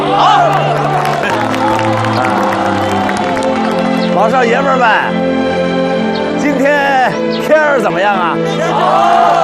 好。老少爷们儿们，今天天儿怎么样啊？